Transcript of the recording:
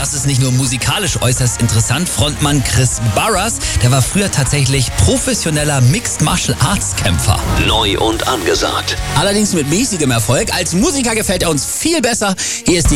das ist nicht nur musikalisch äußerst interessant. Frontmann Chris Barras, der war früher tatsächlich professioneller Mixed Martial Arts Kämpfer. Neu und angesagt. Allerdings mit mäßigem Erfolg. Als Musiker gefällt er uns viel besser. Hier ist die